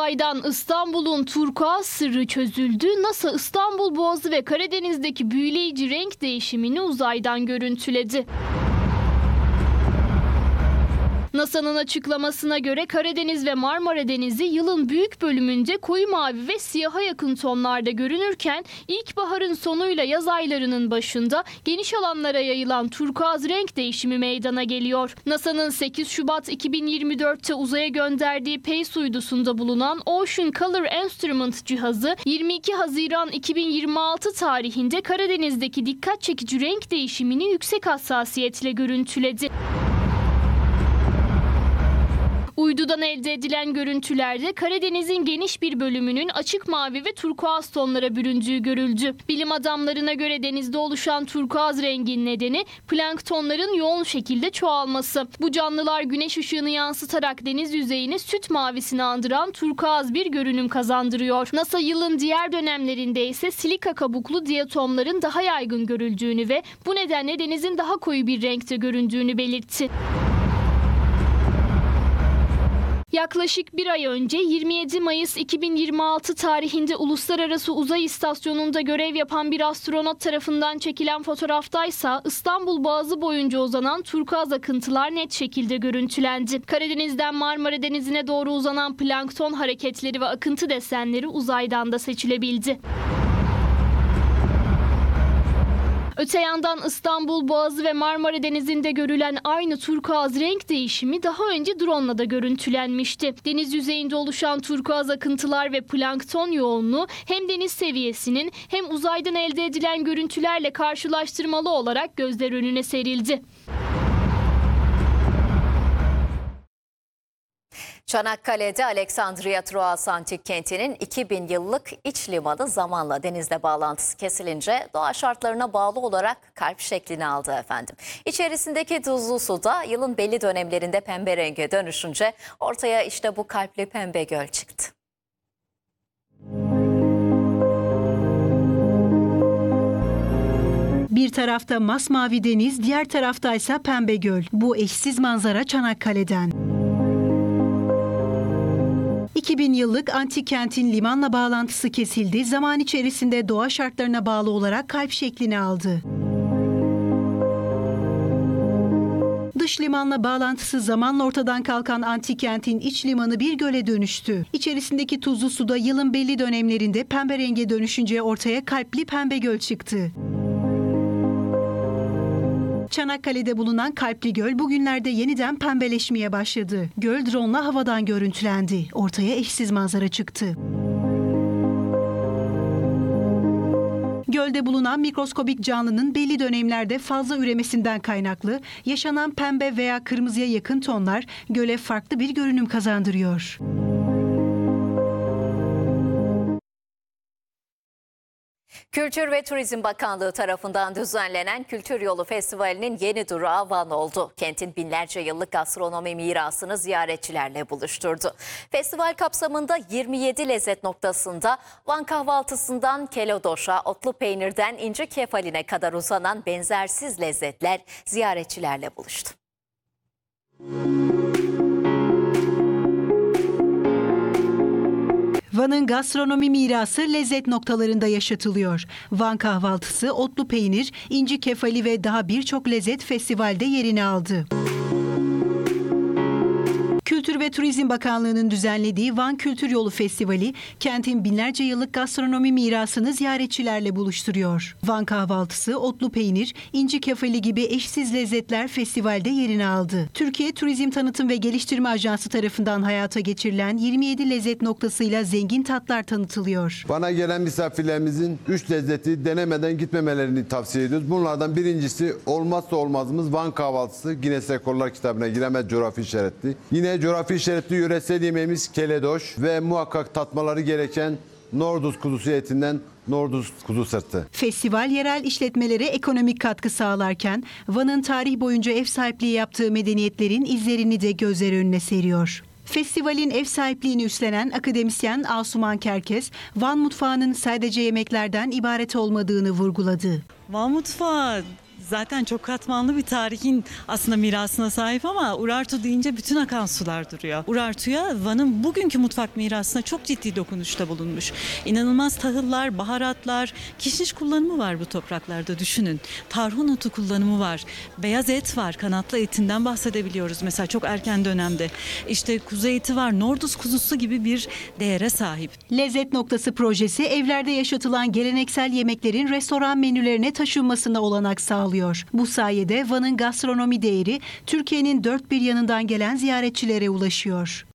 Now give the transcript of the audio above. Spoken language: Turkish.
Uzaydan İstanbul'un turkuaz sırrı çözüldü. NASA İstanbul Boğazı ve Karadeniz'deki büyüleyici renk değişimini uzaydan görüntüledi. NASA'nın açıklamasına göre Karadeniz ve Marmara Denizi yılın büyük bölümünde koyu mavi ve siyaha yakın tonlarda görünürken ilkbaharın sonuyla yaz aylarının başında geniş alanlara yayılan turkuaz renk değişimi meydana geliyor. NASA'nın 8 Şubat 2024'te uzaya gönderdiği PACE uydusunda bulunan Ocean Color Instrument cihazı 22 Haziran 2026 tarihinde Karadeniz'deki dikkat çekici renk değişimini yüksek hassasiyetle görüntüledi. Uydudan elde edilen görüntülerde Karadeniz'in geniş bir bölümünün açık mavi ve turkuaz tonlara büründüğü görüldü. Bilim adamlarına göre denizde oluşan turkuaz rengin nedeni planktonların yoğun şekilde çoğalması. Bu canlılar güneş ışığını yansıtarak deniz yüzeyini süt mavisini andıran turkuaz bir görünüm kazandırıyor. NASA yılın diğer dönemlerinde ise silika kabuklu diatomların daha yaygın görüldüğünü ve bu nedenle denizin daha koyu bir renkte göründüğünü belirtti. Yaklaşık bir ay önce 27 Mayıs 2026 tarihinde Uluslararası Uzay İstasyonu'nda görev yapan bir astronot tarafından çekilen fotoğraftaysa İstanbul Boğazı boyunca uzanan turkuaz akıntılar net şekilde görüntülendi. Karadeniz'den Marmara Denizi'ne doğru uzanan plankton hareketleri ve akıntı desenleri uzaydan da seçilebildi. Öte yandan İstanbul Boğazı ve Marmara Denizi'nde görülen aynı turkuaz renk değişimi daha önce drone'la da görüntülenmişti. Deniz yüzeyinde oluşan turkuaz akıntılar ve plankton yoğunluğu hem deniz seviyesinin hem uzaydan elde edilen görüntülerle karşılaştırmalı olarak gözler önüne serildi. Çanakkale'de Aleksandria Troas Antik Kenti'nin 2000 yıllık iç limanı zamanla denizle bağlantısı kesilince doğa şartlarına bağlı olarak kalp şeklini aldı efendim. İçerisindeki tuzlu su da yılın belli dönemlerinde pembe renge dönüşünce ortaya işte bu kalpli pembe göl çıktı. Bir tarafta masmavi deniz, diğer taraftaysa pembe göl. Bu eşsiz manzara Çanakkale'den. 2000 yıllık antik kentin limanla bağlantısı kesildi. Zaman içerisinde doğa şartlarına bağlı olarak kalp şeklini aldı. Dış limanla bağlantısı zamanla ortadan kalkan antik kentin iç limanı bir göle dönüştü. İçerisindeki tuzlu suda yılın belli dönemlerinde pembe renge dönüşünce ortaya kalpli pembe göl çıktı. Çanakkale'de bulunan Kalpli Göl bugünlerde yeniden pembeleşmeye başladı. Göl drone'la havadan görüntülendi. Ortaya eşsiz manzara çıktı. Gölde bulunan mikroskobik canlının belli dönemlerde fazla üremesinden kaynaklı yaşanan pembe veya kırmızıya yakın tonlar göle farklı bir görünüm kazandırıyor. Kültür ve Turizm Bakanlığı tarafından düzenlenen Kültür Yolu Festivali'nin yeni durağı Van oldu. Kentin binlerce yıllık gastronomi mirasını ziyaretçilerle buluşturdu. Festival kapsamında 27 lezzet noktasında Van kahvaltısından kelodoşa, otlu peynirden inci kefaline kadar uzanan benzersiz lezzetler ziyaretçilerle buluştu. Van'ın gastronomi mirası lezzet noktalarında yaşatılıyor. Van kahvaltısı, otlu peynir, inci kefali ve daha birçok lezzet festivalde yerini aldı. Kültür ve Turizm Bakanlığı'nın düzenlediği Van Kültür Yolu Festivali, kentin binlerce yıllık gastronomi mirasını ziyaretçilerle buluşturuyor. Van kahvaltısı, otlu peynir, inci kefali gibi eşsiz lezzetler festivalde yerini aldı. Türkiye Turizm Tanıtım ve Geliştirme Ajansı tarafından hayata geçirilen 27 lezzet noktasıyla zengin tatlar tanıtılıyor. Van'a gelen misafirlerimizin 3 lezzeti denemeden gitmemelerini tavsiye ediyoruz. Bunlardan birincisi olmazsa olmazımız Van kahvaltısı. Guinness Rekorlar kitabına giremez coğrafi işaretli. Yine coğrafi işaretli yöresel yemeğimiz keledoş ve muhakkak tatmaları gereken Norduz kuzusu etinden Norduz kuzu sırtı. Festival yerel işletmelere ekonomik katkı sağlarken Van'ın tarih boyunca ev sahipliği yaptığı medeniyetlerin izlerini de gözler önüne seriyor. Festivalin ev sahipliğini üstlenen akademisyen Asuman Kerkez, Van mutfağının sadece yemeklerden ibaret olmadığını vurguladı. Van mutfağı Zaten çok katmanlı bir tarihin aslında mirasına sahip ama Urartu deyince bütün akan sular duruyor. Urartu'ya Van'ın bugünkü mutfak mirasına çok ciddi dokunuşta bulunmuş. İnanılmaz tahıllar, baharatlar, kişniş kullanımı var bu topraklarda, düşünün. Tarhun otu kullanımı var. Beyaz et var, kanatlı etinden bahsedebiliyoruz mesela çok erken dönemde. İşte kuzu eti var, Norduz kuzusu gibi bir değere sahip. Lezzet Noktası projesi evlerde yaşatılan geleneksel yemeklerin restoran menülerine taşınmasına olanak sağlıyor. Bu sayede Van'ın gastronomi değeri Türkiye'nin dört bir yanından gelen ziyaretçilere ulaşıyor.